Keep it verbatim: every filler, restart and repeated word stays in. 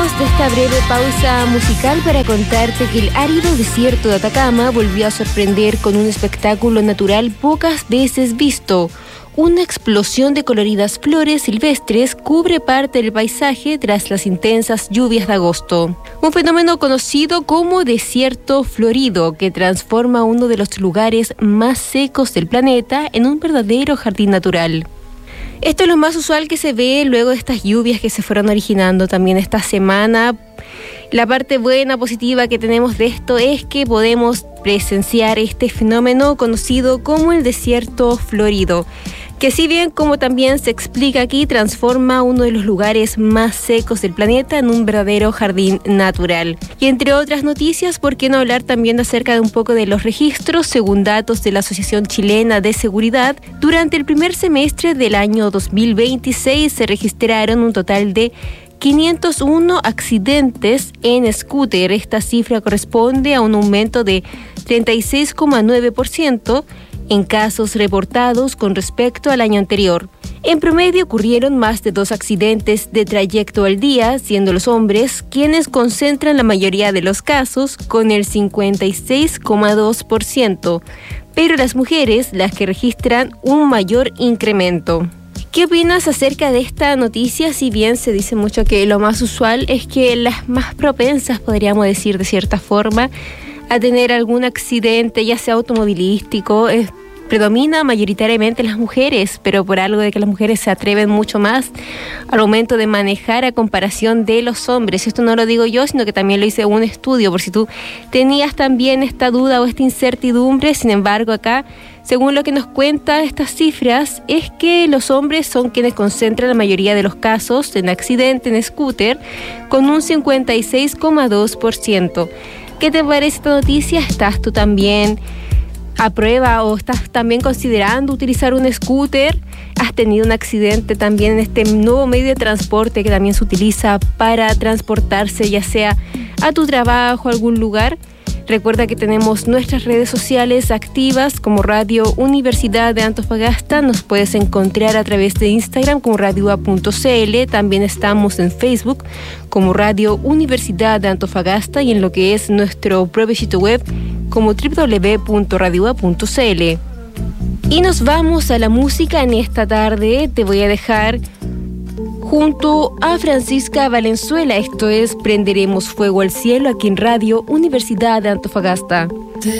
Volvemos de esta breve pausa musical para contarte que el árido desierto de Atacama volvió a sorprender con un espectáculo natural pocas veces visto. Una explosión de coloridas flores silvestres cubre parte del paisaje tras las intensas lluvias de agosto. Un fenómeno conocido como desierto florido que transforma uno de los lugares más secos del planeta en un verdadero jardín natural. Esto es lo más usual que se ve luego de estas lluvias que se fueron originando también esta semana. La parte buena, positiva que tenemos de esto es que podemos presenciar este fenómeno conocido como el desierto florido, que si bien, como también se explica aquí, transforma uno de los lugares más secos del planeta en un verdadero jardín natural. Y entre otras noticias, ¿por qué no hablar también acerca de un poco de los registros? Según datos de la Asociación Chilena de Seguridad, durante el primer semestre del año dos mil veintiséis se registraron un total de quinientos uno accidentes en scooter. Esta cifra corresponde a un aumento de treinta y seis coma nueve por ciento en casos reportados con respecto al año anterior. En promedio ocurrieron más de dos accidentes de trayecto al día, siendo los hombres quienes concentran la mayoría de los casos con el cincuenta y seis coma dos por ciento, pero las mujeres las que registran un mayor incremento. ¿Qué opinas acerca de esta noticia? Si bien se dice mucho que lo más usual es que las más propensas, podríamos decir de cierta forma, a tener algún accidente, ya sea automovilístico, es, predomina mayoritariamente las mujeres, pero por algo de que las mujeres se atreven mucho más al momento de manejar a comparación de los hombres. Esto no lo digo yo, sino que también lo hice un estudio, por si tú tenías también esta duda o esta incertidumbre. Sin embargo, acá, según lo que nos cuentan estas cifras, es que los hombres son quienes concentran la mayoría de los casos en accidente en scooter, con un cincuenta y seis coma dos por ciento. ¿Qué te parece esta noticia? ¿Estás tú también a prueba o estás también considerando utilizar un scooter? ¿Has tenido un accidente también en este nuevo medio de transporte que también se utiliza para transportarse, ya sea a tu trabajo, a algún lugar? Recuerda que tenemos nuestras redes sociales activas como Radio Universidad de Antofagasta. Nos puedes encontrar a través de Instagram como radio a punto c l. También estamos en Facebook como Radio Universidad de Antofagasta y en lo que es nuestro propio sitio web como doble u doble u doble u punto radio a punto c l. Y nos vamos a la música en esta tarde. Te voy a dejar junto a Francisca Valenzuela. Esto es Prenderemos Fuego al Cielo aquí en Radio Universidad de Antofagasta.